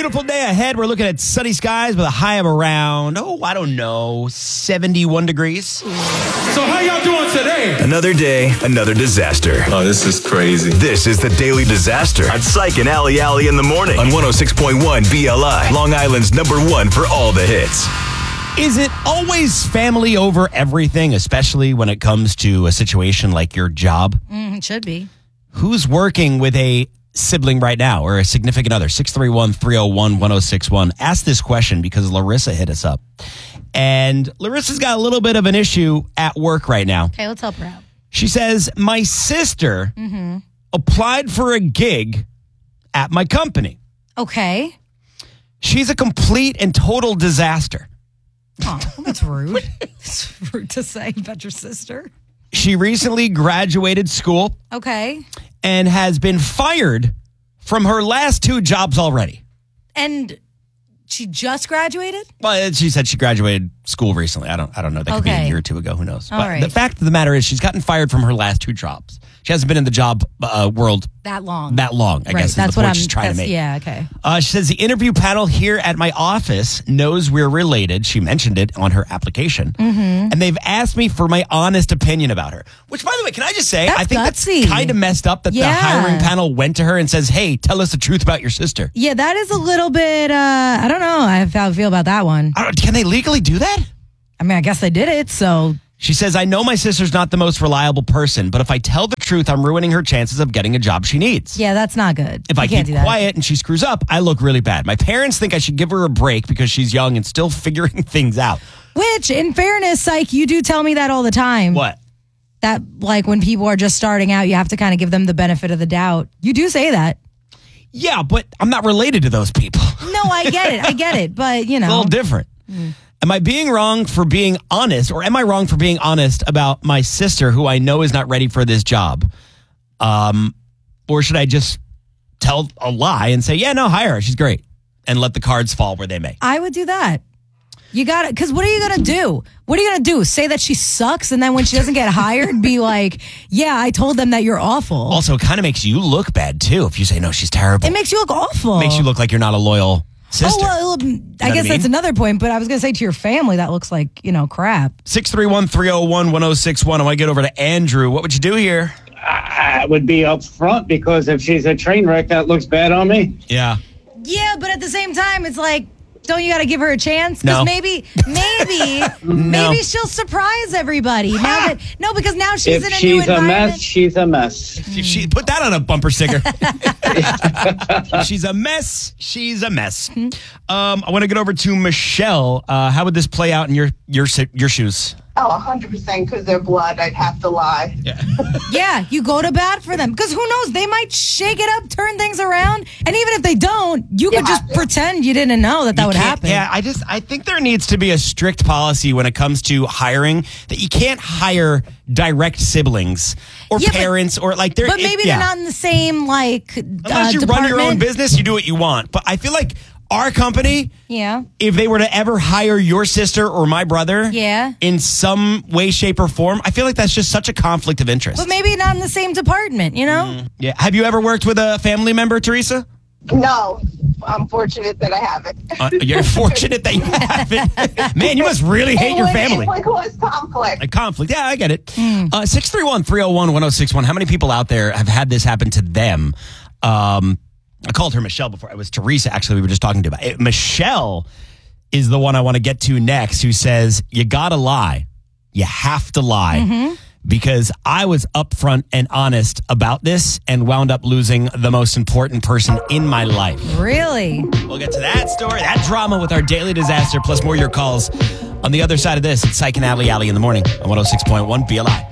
beautiful day ahead. We're looking at sunny skies with a high of around, 71 degrees. So how y'all doing today? Another day, another disaster. Oh, this is crazy. This is the Daily Disaster on Psych and Ali Ali in the morning on 106.1 BLI, Long Island's #1 for all the hits. Is it always family over everything, especially when it comes to a situation like your job? It should be. Who's working with a sibling right now or a significant other? 631-301-1061. Ask this question because Larissa hit us up. And Larissa's got a little bit of an issue at work right now. Okay, let's help her out. She says, my sister applied for a gig at my company. Okay. She's a complete and total disaster. Oh, well, that's rude. It's rude to say about your sister. She recently graduated school Okay. and has been fired from her last 2 jobs already. And she just graduated? Well, she said she graduated school recently. I don't know. That could be a Okay. year or two ago. Who knows? All But right. the fact of the matter is she's gotten fired from her last 2 jobs. She hasn't been in the job world That long. I guess, is the point she's trying to make. Yeah, okay. She says the interview panel here at my office knows we're related. She mentioned it on her application. And they've asked me for my honest opinion about her. Which, by the way, can I just say, That's I think gutsy. that's kind of messed up that the Yeah. hiring panel went to her and says, hey, tell us the truth about your sister. Yeah, that is a little bit, I don't know how I feel about that one. Can they legally do that? I mean, I guess they did it, so. She says, I know my sister's not the most reliable person, but if I tell the truth, I'm ruining her chances of getting a job she needs. Yeah, that's not good. If I keep quiet and she screws up, I look really bad. My parents think I should give her a break because she's young and still figuring things out. Which, in fairness, Psych, you do tell me that all the time. What? That, like, when people are just starting out, you have to kind of give them the benefit of the doubt. You do say that. Yeah, but I'm not related to those people. No, I get it. But, you know. It's a little different. Am I being wrong for being honest, or am I wrong for being honest about my sister who I know is not ready for this job? Or should I just tell a lie and say, yeah, no, hire her. She's great. And let the cards fall where they may. I would do that. You got it. Because what are you going to do? What are you going to do? Say that she sucks, and then when she doesn't get hired, be like, yeah, I told them that you're awful. Also, it kind of makes you look bad, too, if you say, no, she's terrible. It makes you look awful. Makes you look like you're not a loyal sister. Oh, well, I guess that's another point, but I was going to say to your family, that looks like, crap. 631-301-1061. I want to get over to Andrew. What would you do here? I would be upfront because if she's a train wreck, that looks bad on me. Yeah. Yeah, but at the same time, it's like, don't you got to give her a chance? No. Because maybe she'll surprise everybody. Because now she's in a new She's a environment. mess. She's a mess. She put that on a bumper sticker. She's a mess. She's a mess. I want to get over to Michelle. How would this play out in your shoes? Oh, 100% because they're blood. I'd have to lie. Yeah, you go to bat for them. Because who knows? They might shake it up, turn things around. And even if they don't, you could just pretend you didn't know that would happen. Yeah, I think there needs to be a strict policy when it comes to hiring that you can't hire direct siblings or parents or like they're. But maybe they're not in the same unless you department. run your own business, you do what you want. But I feel like our company, if they were to ever hire your sister or my brother, in some way, shape, or form, I feel like that's just such a conflict of interest. But maybe not in the same department, Yeah. Have you ever worked with a family member, Teresa? No, I'm fortunate that I haven't. You're fortunate that you haven't. Man, you must really hate your family. It would cause conflict. A conflict. Yeah, I get it. 631-301-1061. How many people out there have had this happen to them? I called her Michelle before. It was Teresa, actually, we were just talking about. Michelle is the one I want to get to next, who says, you got to lie. You have to lie. Because I was upfront and honest about this and wound up losing the most important person in my life. Really? We'll get to that story, that drama with our daily disaster, plus more of your calls on the other side of this. It's Psych and Ali in the morning on 106.1 BLI.